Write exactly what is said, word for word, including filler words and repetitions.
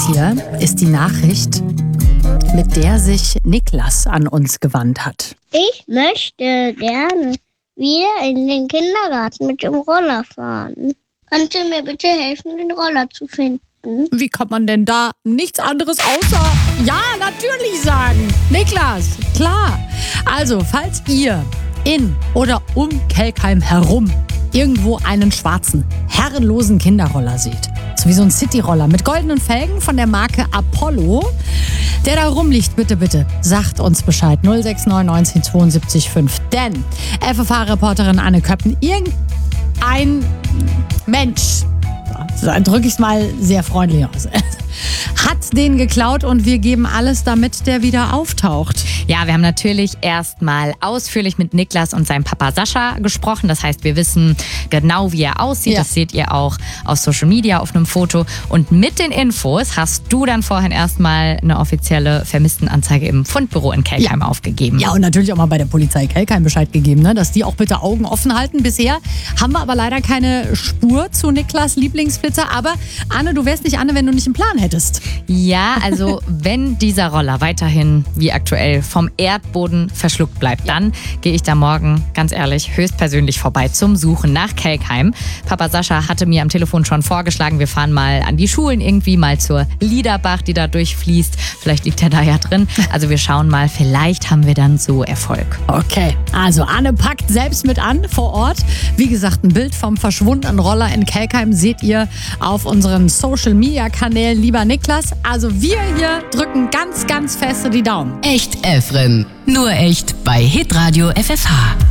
hier ist die Nachricht, mit der sich Niklas an uns gewandt hat. Ich möchte gerne wieder in den Kindergarten mit dem Roller fahren. Kannst du mir bitte helfen, den Roller zu finden? Wie kann man denn da nichts anderes außer ja, natürlich sagen? Niklas, klar. Also, falls ihr in oder um Kelkheim herum irgendwo einen schwarzen, herrenlosen Kinderroller seht, so wie so ein Cityroller mit goldenen Felgen von der Marke Apollo, der da rumliegt, bitte, bitte, sagt uns Bescheid. null sechs neun neunzehn zweiundsiebzig fünf. Denn F F H-Reporterin Anne Köppen, irgendein Mensch, so drücke ich es mal sehr freundlich aus, hat den geklaut und wir geben alles, damit der wieder auftaucht. Ja, wir haben natürlich erstmal ausführlich mit Niklas und seinem Papa Sascha gesprochen. Das heißt, wir wissen genau, wie er aussieht. Ja. Das seht ihr auch auf Social Media auf einem Foto. Und mit den Infos hast du dann vorhin erstmal eine offizielle Vermisstenanzeige im Fundbüro in Kelkheim ja. aufgegeben. Ja, und natürlich auch mal bei der Polizei Kelkheim Bescheid gegeben, ne? Dass die auch bitte Augen offen halten. Bisher haben wir aber leider keine Spur zu Niklas Lieblingsflitzer. Aber Anne, du wärst nicht Anne, wenn du nicht einen Plan hättest. Ja, also wenn dieser Roller weiterhin wie aktuell vom Erdboden verschluckt bleibt, dann gehe ich da morgen, ganz ehrlich, höchstpersönlich vorbei zum Suchen nach Kelkheim. Papa Sascha hatte mir am Telefon schon vorgeschlagen, wir fahren mal an die Schulen irgendwie, mal zur Liederbach, die da durchfließt. Vielleicht liegt er da ja drin. Also wir schauen mal, vielleicht haben wir dann so Erfolg. Okay, also Anne packt selbst mit an vor Ort. Wie gesagt, ein Bild vom verschwundenen Roller in Kelkheim seht ihr auf unseren Social-Media-Kanälen. Lieber Niklas, also wir hier drücken ganz, ganz feste die Daumen. Echt Efren. Nur echt bei Hitradio F F H.